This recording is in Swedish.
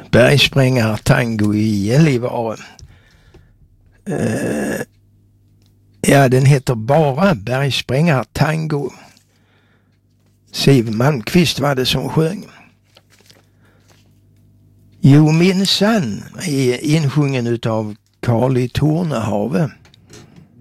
Bergsprängartango i Gällivare. Ja, den heter bara Bergsprängartango. Siw Malmkvist var det som sjöng. Jo minsann är insjungen utav Carly Tornehave.